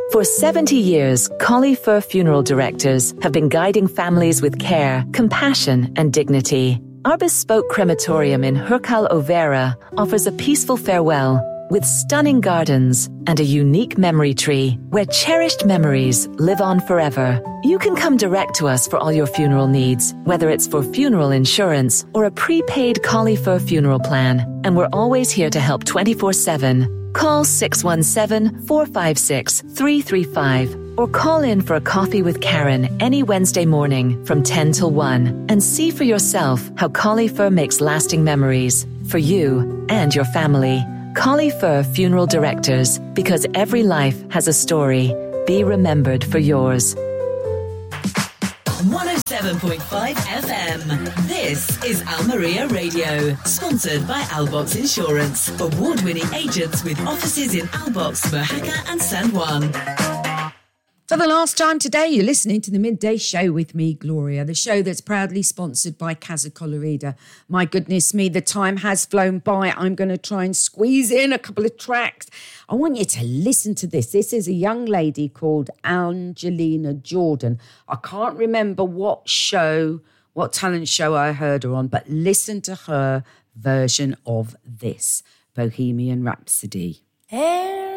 For 70 years, Collie Fur Funeral Directors have been guiding families with care, compassion, and dignity. Our bespoke crematorium in Hurkal Overa offers a peaceful farewell with stunning gardens and a unique memory tree where cherished memories live on forever. You can come direct to us for all your funeral needs, whether it's for funeral insurance or a prepaid Collie Fur funeral plan. And we're always here to help 24/7. Call 617-456-335 or call in for a coffee with Karen any Wednesday morning from 10 till 1 and see for yourself how Collie Fur makes lasting memories for you and your family. Collie Fur Funeral Directors, because every life has a story. Be remembered for yours. 107.5 FM. This is Almeria Radio, sponsored by Albox Insurance, award-winning agents with offices in Albox, Mojaca and San Juan. For the last time today, you're listening to the Midday Show with me, Gloria, the show that's proudly sponsored by Casa Colorida. My goodness me, the time has flown by. I'm going to try and squeeze in a couple of tracks. I want you to listen to this. This is a young lady called Angelina Jordan. I can't remember what talent show I heard her on, but listen to her version of this, Bohemian Rhapsody.